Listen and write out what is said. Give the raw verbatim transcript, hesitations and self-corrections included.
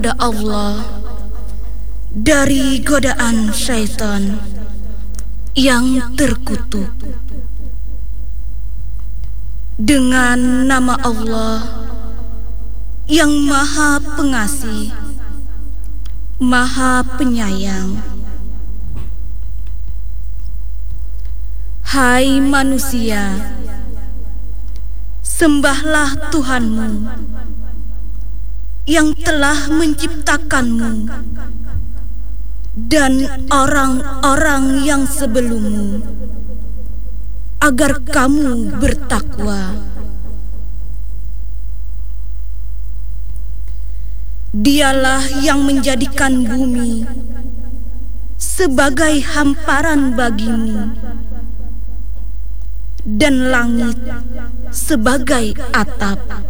kepada Allah dari godaan syaitan yang terkutuk. Dengan nama Allah yang Maha Pengasih, Maha Penyayang. Hai manusia, sembahlah Tuhanmu yang telah menciptakanmu dan orang-orang yang sebelummu, agar kamu bertakwa. Dialah yang menjadikan bumi sebagai hamparan bagimu dan langit sebagai atap.